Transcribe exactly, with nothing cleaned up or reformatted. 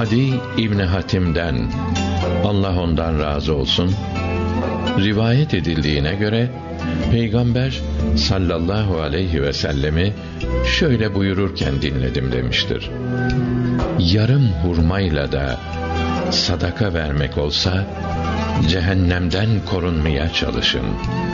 Adi İbni Hatim'den, Allah ondan razı olsun, rivayet edildiğine göre Peygamber sallallahu aleyhi ve sellemi şöyle buyururken dinledim demiştir: yarım hurmayla da sadaka vermek olsa cehennemden korunmaya çalışın.